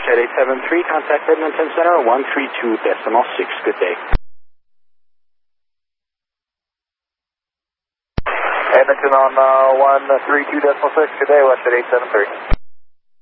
Westjet 873, contact Edmonton Center 132.6. Good day. Edmonton on 132.6. Good day, Westjet 873.